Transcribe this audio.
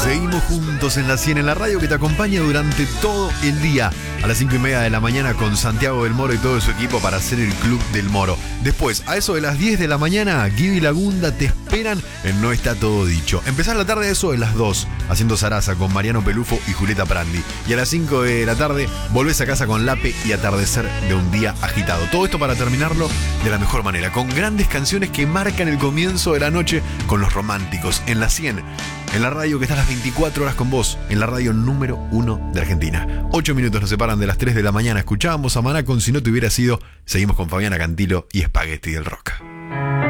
Seguimos juntos en la 100, en la radio que te acompaña durante todo el día. A las 5:30 de la mañana con Santiago del Moro y todo su equipo para hacer el Club del Moro. Después, a eso de las 10 de la mañana, Guido y Lagunda te esperan en No Está Todo Dicho. Empezar la tarde a eso de las 2, haciendo zaraza con Mariano Pelufo y Julieta Prandi. Y a las 5 de la tarde, volvés a casa con Lape y atardecer de un día agitado. Todo esto para terminarlo de la mejor manera, con grandes canciones que marcan el comienzo de la noche con los románticos en la 100. En la radio que está a las 24 horas con vos, en la radio número 1 de Argentina. 8 minutos nos separan de las 3 de la mañana. Escuchábamos a Maná con Si no te hubiera sido. Seguimos con Fabiana Cantilo y Spaghetti del Rock.